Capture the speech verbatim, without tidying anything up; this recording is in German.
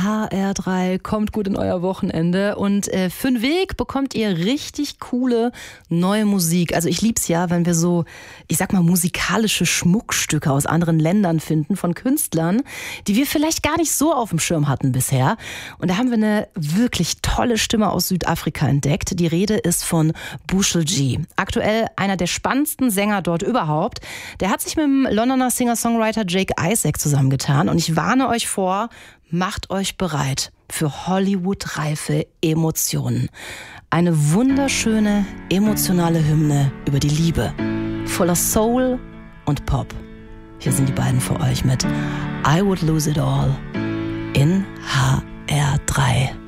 H R drei, kommt gut in euer Wochenende und äh, für den Weg bekommt ihr richtig coole neue Musik. Also ich lieb's ja, wenn wir so, ich sag mal, musikalische Schmuckstücke aus anderen Ländern finden von Künstlern, die wir vielleicht gar nicht so auf dem Schirm hatten bisher. Und da haben wir eine wirklich tolle Stimme aus Südafrika entdeckt. Die Rede ist von Bushel G. Aktuell einer der spannendsten Sänger dort überhaupt. Der hat sich mit dem Londoner Singer-Songwriter Jake Isaac zusammengetan und ich warne euch vor, macht euch bereit für Hollywood-reife Emotionen. Eine wunderschöne, emotionale Hymne über die Liebe. Voller Soul und Pop. Hier sind die beiden für euch mit I Would Lose It All in H R drei.